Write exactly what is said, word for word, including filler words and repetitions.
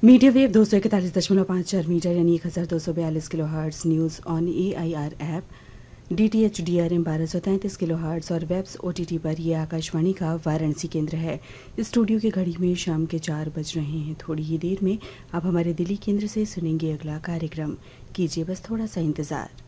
Media wave दो सौ इकतालीस दशमलव पाँच चार मीटर यानी एक हज़ार दो सौ बयालीस kilo hertz news on A I R app D T H D R M बारह सौ तैंतीस किलो हर्ट्स और वेब्स ओ टी टी पर यह आकाशवाणी का वाराणसी केंद्र है। स्टूडियो की घड़ी में शाम के चार बज रहे हैं। थोड़ी ही देर में आप हमारे दिल्ली केंद्र से सुनेंगे अगला कार्यक्रम। कीजिए बस थोड़ा सा इंतज़ार।